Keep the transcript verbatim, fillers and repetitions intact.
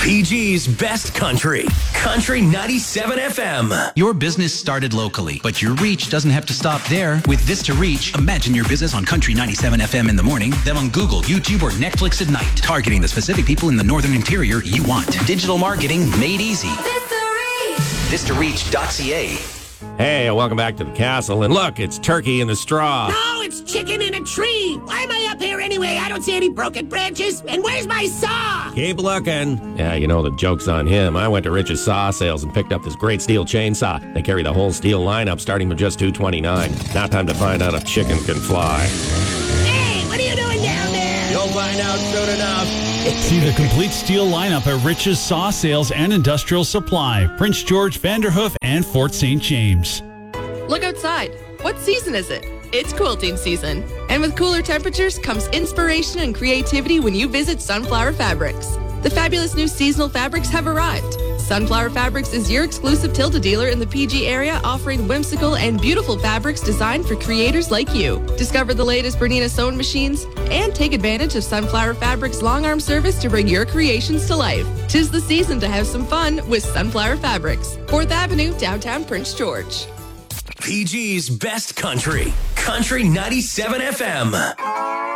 P G's Best Country, Country ninety-seven F M. Your business started locally, but your reach doesn't have to stop there. With Vista Reach, imagine your business on Country ninety-seven F M in the morning, then on Google, YouTube, or Netflix at night, targeting the specific people in the northern interior you want. Digital marketing made easy. Vista Reach dot C A. Hey, welcome back to the castle. And look, it's turkey in the straw. No, it's chicken in a tree. Why am I up here anyway? I don't see any broken branches. And where's my saw? Keep looking. Yeah, you know, the joke's on him. I went to Rich's Saw Sales and picked up this great steel chainsaw. They carry the whole steel lineup starting with just two twenty-nine. Now time to find out if chicken can fly. Hey, what are you doing down there? You'll find out soon enough. See the complete steel lineup at Rich's Saw Sales and Industrial Supply, Prince George, Vanderhoof, and Fort Saint James. Look outside. What season is it? It's quilting season. And with cooler temperatures comes inspiration and creativity when you visit Sunflower Fabrics. The fabulous new seasonal fabrics have arrived. Sunflower Fabrics is your exclusive Tilda dealer in the P G area, offering whimsical and beautiful fabrics designed for creators like you. Discover the latest Bernina sewing machines and take advantage of Sunflower Fabrics' long arm service to bring your creations to life. 'Tis the season to have some fun with Sunflower Fabrics. fourth Avenue, downtown Prince George. P G's Best Country, Country ninety-seven F M.